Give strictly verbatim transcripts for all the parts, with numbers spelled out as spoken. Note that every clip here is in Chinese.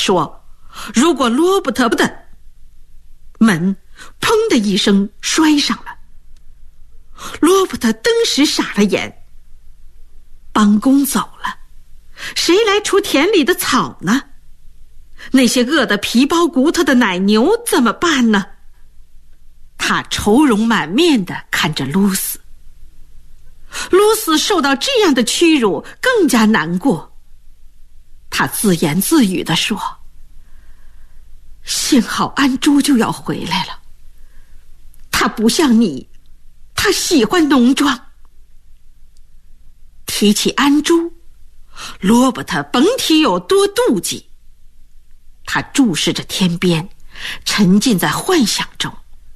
说，如果罗伯特不的门砰的一声摔上了，罗伯特登时傻了眼。帮工走了，谁来除田里的草呢？那些饿得皮包骨头的奶牛怎么办呢？他愁容满面地看着露丝。露丝受到这样的屈辱更加难过，他自言自语地说，幸好安珠就要回来了，他不像你，他喜欢农庄。提起安珠，罗伯特甭提有多妒忌。他注视着天边，沉浸在幻想中。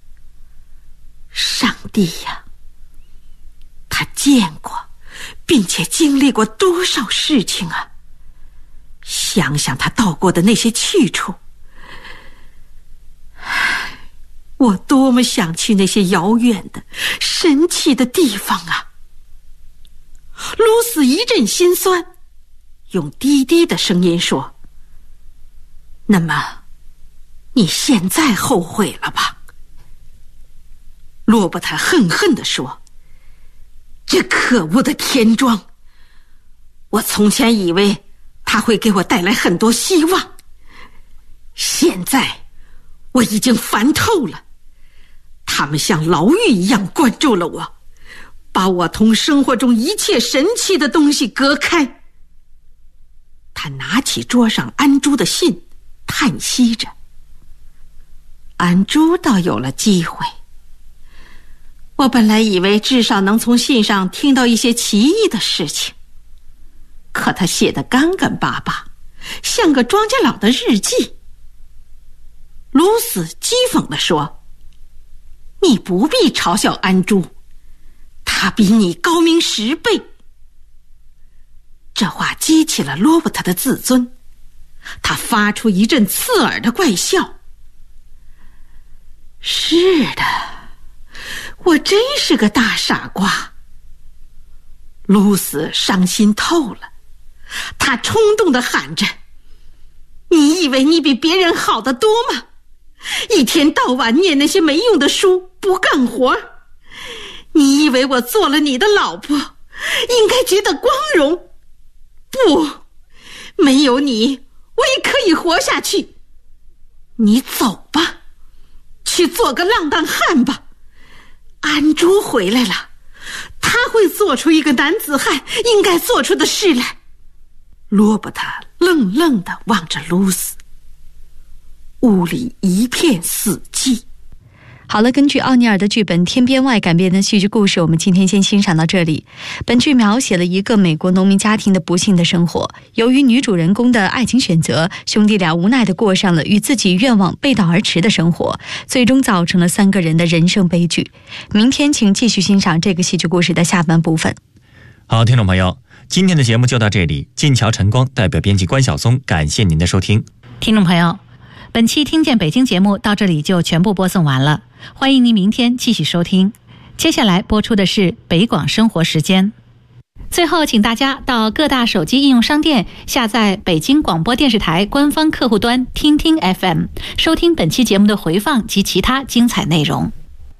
上帝呀，他见过并且经历过多少事情啊！想想他到过的那些去处，我多么想去那些遥远的神奇的地方啊！露丝一阵心酸，用低低的声音说，那么你现在后悔了吧？罗伯特恨恨地说，这可恶的田庄，我从前以为它会给我带来很多希望，现在我已经烦透了。他们像牢狱一样关住了我，把我同生活中一切神奇的东西隔开。他拿起桌上安珠的信，叹息着。安珠倒有了机会，我本来以为至少能从信上听到一些奇异的事情，可他写得干干巴巴，像个庄稼佬的日记。露丝讥讽地说，你不必嘲笑安珠，他比你高明十倍。这话激起了罗伯特的自尊，他发出一阵刺耳的怪笑。是的，我真是个大傻瓜。露丝伤心透了，她冲动地喊着，你以为你比别人好得多吗？一天到晚念那些没用的书，不干活。你以为我做了你的老婆，应该觉得光荣？不，没有你，我也可以活下去。你走吧，去做个浪荡汉吧。安珠回来了，他会做出一个男子汉应该做出的事来。罗伯特愣愣地望着露丝，屋里一片死寂。 好了，根据奥尼尔的剧本《天边外》改编的戏剧故事，我们今天先欣赏到这里。本剧描写了一个美国农民家庭的不幸的生活，由于女主人公的爱情选择，兄弟俩无奈地过上了与自己愿望背道而驰的生活，最终造成了三个人的人生悲剧。明天请继续欣赏这个戏剧故事的下半部分。 好，听众朋友，今天的节目就到这里。晋桥晨光代表编辑关晓松，感谢您的收听。 听众朋友，本期听见北京节目到这里就全部播送完了，欢迎您明天继续收听。接下来播出的是北广生活时间。最后请大家到各大手机应用商店下载北京广播电视台官方客户端听听 F M， 收听本期节目的回放及其他精彩内容。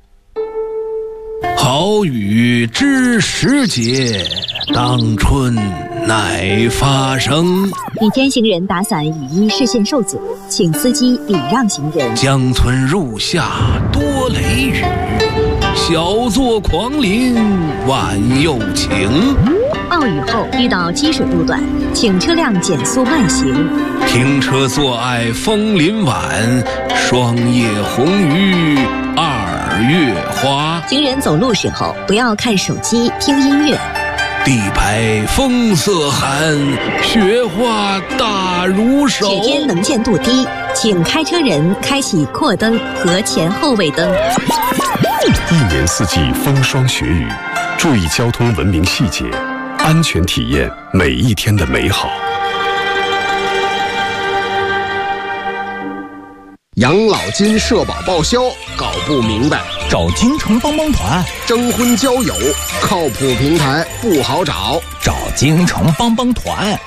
好雨知时节，当春乃发生。 一天行人打伞雨衣视线受阻，请司机礼让行人。 江村入夏多雷雨，小作狂淋晚又晴。 暴雨后遇到积水路段，请车辆减速慢行。 停车坐爱枫林晚，霜叶红于二月花。 行人走路时候不要看手机听音乐。 地白风色寒，雪花大如手。 雪天能见度低，请开车人开启扩灯和前后尾灯。 一年四季风霜雪雨，注意交通文明细节，安全体验每一天的美好。 养老金社保报销搞不明白， 找京城帮帮团。 征婚交友靠谱平台不好找， 找京城帮帮团。